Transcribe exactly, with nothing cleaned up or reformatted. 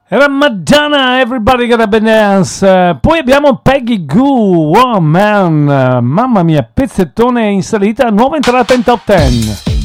Era Madonna, Everybody Got a Dance. Poi abbiamo Peggy Gou, oh man, mamma mia, pezzettone in salita, nuova entrata in top dieci.